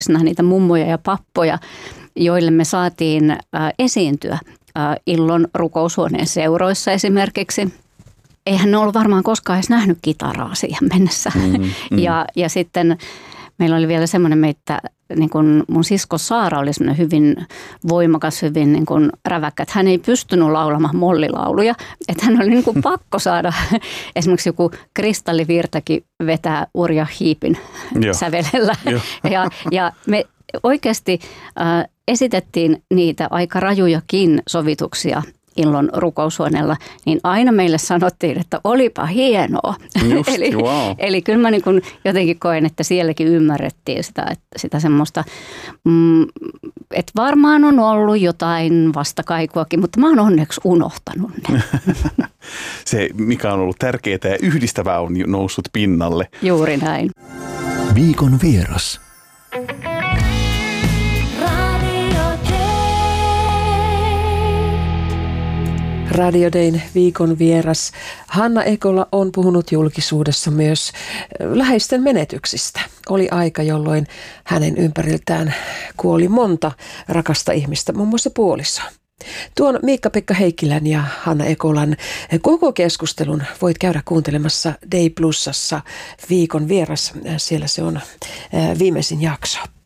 niitä mummoja ja pappoja, joille me saatiin esiintyä Illon rukoushuoneen seuroissa esimerkiksi. Eihän ne ollut varmaan koskaan edes nähnyt kitaraa siihen mennessä. Ja sitten meillä oli vielä semmoinen meitä, niin kuin mun sisko Saara oli semmoinen hyvin voimakas, hyvin niin kuin räväkkä, että hän ei pystynyt laulamaan mollilauluja. Että hän oli niin kuin pakko saada esimerkiksi joku Kristallivirtakin vetää Urja Hiipin sävelellä. Ja me oikeasti esitettiin niitä aika rajujakin sovituksia Illon rukoushuoneella, niin aina meille sanottiin, että olipa hienoa. Eli kyllä mä niin kuin jotenkin koen, että sielläkin ymmärrettiin sitä semmoista, että varmaan on ollut jotain vastakaikuakin, mutta mä oon onneksi unohtanut ne. Se, mikä on ollut tärkeää ja yhdistävää, on noussut pinnalle. Juuri näin. Viikon vieras. Radio Dayn viikon vieras Hanna Ekola on puhunut julkisuudessa myös läheisten menetyksistä. Oli aika, jolloin hänen ympäriltään kuoli monta rakasta ihmistä, muun muassa puoliso. Tuon Miikka-Pekka Heikkilän ja Hanna Ekolan koko keskustelun voit käydä kuuntelemassa Day Plusassa viikon vieras. Siellä se on viimeisin jakso.